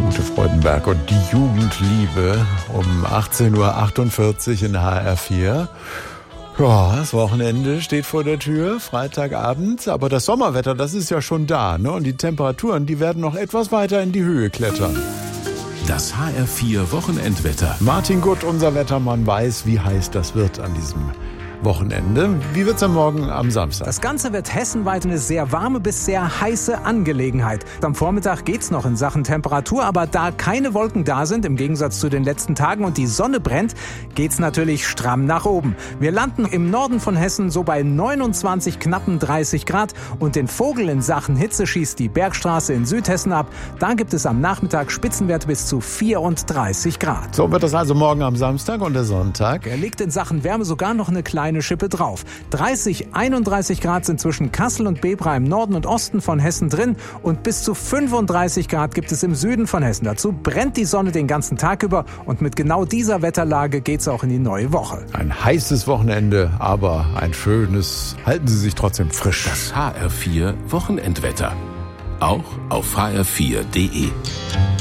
Ute Freudenberg und die Jugendliebe um 18.48 Uhr in HR4. Ja, das Wochenende steht vor der Tür, Freitagabend, aber das Sommerwetter, das ist ja schon da, ne? Und die Temperaturen, die werden noch etwas weiter in die Höhe klettern. Das HR4 Wochenendwetter. Martin Gutt, unser Wettermann, weiß, wie heiß das wird an diesem Wochenende. Wie wird's am Morgen am Samstag? Das Ganze wird hessenweit eine sehr warme bis sehr heiße Angelegenheit. Am Vormittag geht's noch in Sachen Temperatur, aber da keine Wolken da sind, im Gegensatz zu den letzten Tagen, und die Sonne brennt, geht's natürlich stramm nach oben. Wir landen im Norden von Hessen so bei 29, knappen 30 Grad und den Vogel in Sachen Hitze schießt die Bergstraße in Südhessen ab. Da gibt es am Nachmittag Spitzenwerte bis zu 34 Grad. So wird das also morgen am Samstag und der Sonntag. Er legt in Sachen Wärme sogar noch eine kleine Schippe drauf. 30, 31 Grad sind zwischen Kassel und Bebra im Norden und Osten von Hessen drin und bis zu 35 Grad gibt es im Süden von Hessen. Dazu brennt die Sonne den ganzen Tag über und mit genau dieser Wetterlage geht's auch in die neue Woche. Ein heißes Wochenende, aber ein schönes. Halten Sie sich trotzdem frisch. Das HR4 Wochenendwetter. Auch auf hr4.de.